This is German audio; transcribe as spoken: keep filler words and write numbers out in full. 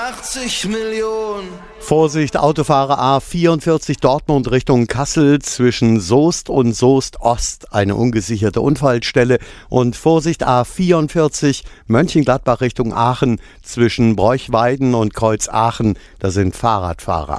achtzig Millionen. Vorsicht, Autofahrer A vierundvierzig Dortmund Richtung Kassel zwischen Soest und Soest Ost, eine ungesicherte Unfallstelle. Und Vorsicht, A vierundvierzig Mönchengladbach Richtung Aachen zwischen Bräuchweiden und Kreuz Aachen, da sind Fahrradfahrer.